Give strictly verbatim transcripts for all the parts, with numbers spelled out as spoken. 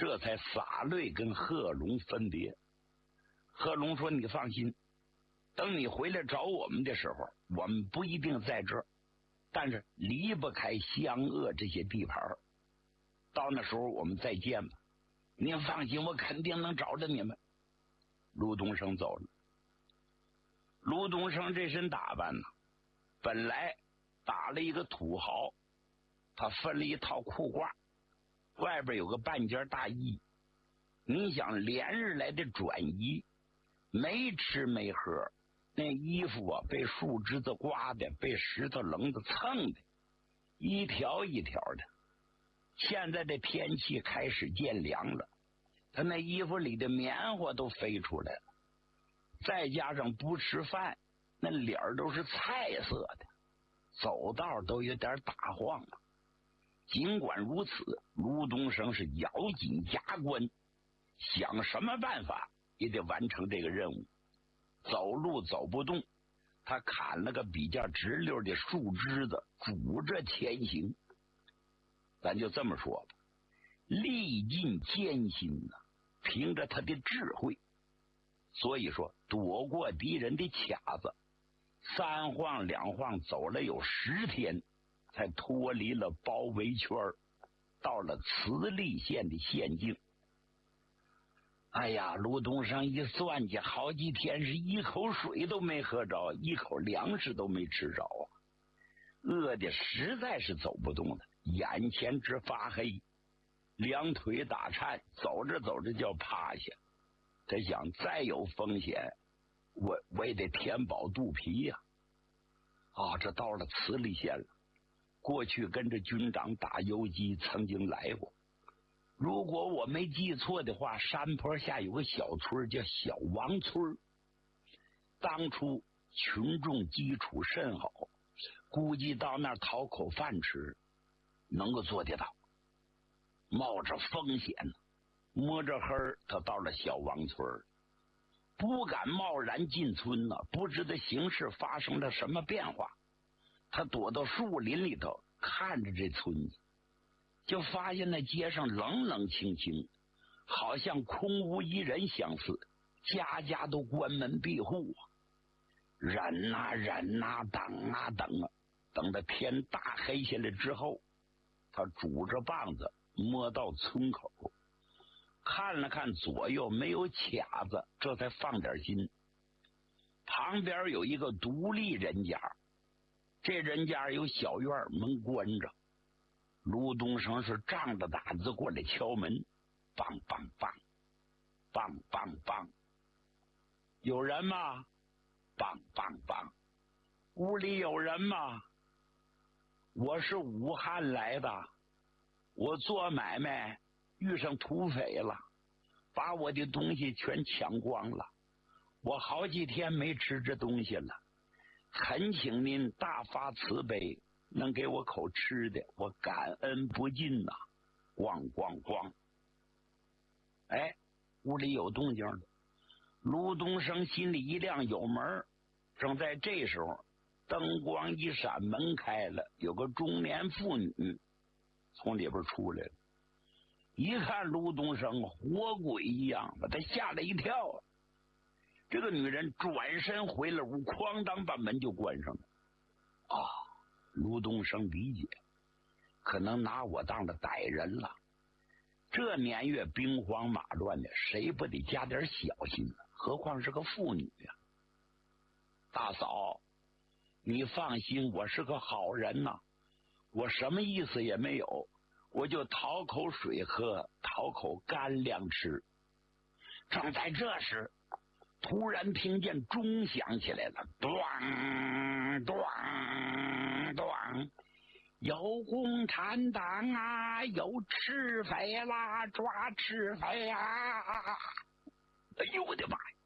这才洒泪跟贺龙分别。贺龙说：“你放心，等你回来找我们的时候，我们不一定在这儿，但是离不开湘鄂这些地盘，到那时候我们再见吧。您放心，我肯定能找着你们。”卢东升走了。卢东升这身打扮呢，本来打了一个土豪，他分了一套裤褂，外边有个半截大衣。你想连日来的转移，没吃没喝，那衣服啊被树枝子刮的，被石头棱子蹭的，一条一条的。现在的天气开始渐凉了，他那衣服里的棉花都飞出来了，再加上不吃饭，那脸都是菜色的，走道都有点打晃了。尽管如此，卢东升是咬紧牙关，想什么办法也得完成这个任务。走路走不动，他砍了个比较直溜的树枝子，拄着前行。咱就这么说吧，历尽艰辛呢，凭着他的智慧，所以说躲过敌人的卡子，三晃两晃走了有十天，才脱离了包围圈，到了慈利县的县境。哎呀，卢东升一算计，好几天是一口水都没喝着，一口粮食都没吃着啊，饿的实在是走不动了，眼前直发黑，两腿打颤，走着走着就要趴下。他想再有风险，我我也得填饱肚皮呀、啊！啊，这到了慈利县了。过去跟着军长打游击，曾经来过。如果我没记错的话，山坡下有个小村叫小王村，当初群众基础甚好，估计到那儿讨口饭吃能够做得到。冒着风险，摸着黑他到了小王村，不敢贸然进村呢，不知道形势发生了什么变化。他躲到树林里头看着这村子，就发现那街上冷冷清清，好像空无一人相似，家家都关门闭户啊。忍啊忍啊，等啊等啊，等到天大黑下来之后，他拄着棒子摸到村口，看了看左右没有卡子，这才放点心。旁边有一个独立人家，这人家有小院，门关着。卢东升是仗着胆子过来敲门，梆梆梆梆梆梆，有人吗？梆梆梆，屋里有人吗？我是武汉来的，我做买卖遇上土匪了，把我的东西全抢光了，我好几天没吃这东西了，恳请您大发慈悲，能给我口吃的，我感恩不尽呐、啊！咣咣咣！哎，屋里有动静了。卢东升心里一亮，有门。正在这时候，灯光一闪，门开了，有个中年妇女从里边出来了。一看卢东升，活鬼一样，把他吓了一跳。这个女人转身回了屋，哐当把门就关上了。啊，卢东升理解，可能拿我当了歹人了。这年月兵荒马乱的，谁不得加点小心呢？何况是个妇女呀、啊！大嫂，你放心，我是个好人呐、啊，我什么意思也没有，我就讨口水喝，讨口干粮吃。正在这时，突然听见钟响起来了，咣咣咣，有共产党啊，有赤匪啦，抓赤匪啊！哎呦我的妈呀！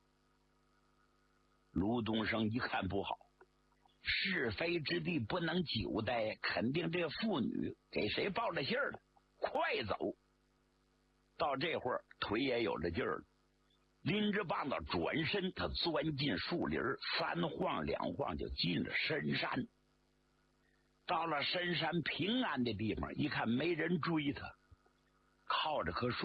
卢东升一看不好，是非之地不能久待，肯定这个妇女给谁报了信儿了，快走！到这会儿腿也有了劲儿了，拎着棒子转身，他钻进树林，三晃两晃就进了深山。到了深山平安的地方，一看没人追他，靠着棵树